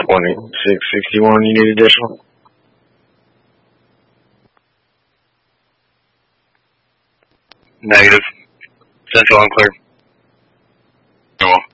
661, you need additional? Negative. Central unclear. Well.